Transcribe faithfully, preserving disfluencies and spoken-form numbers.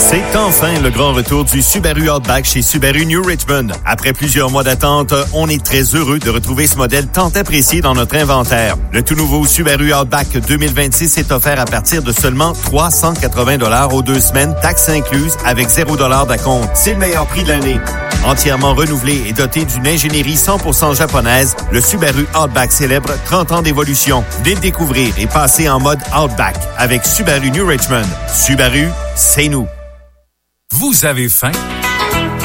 C'est enfin le grand retour du Subaru Outback chez Subaru New Richmond. Après plusieurs mois d'attente, on est très heureux de retrouver ce modèle tant apprécié dans notre inventaire. Le tout nouveau Subaru Outback deux mille vingt-six est offert à partir de seulement trois cent quatre-vingts dollars aux deux semaines, taxes incluses, avec zéro dollar d'acompte. C'est le meilleur prix de l'année. Entièrement renouvelé et doté d'une ingénierie cent pour cent japonaise, le Subaru Outback célèbre trente ans d'évolution. Venez le découvrir et passer en mode Outback avec Subaru New Richmond. Subaru, c'est nous. Vous avez faim?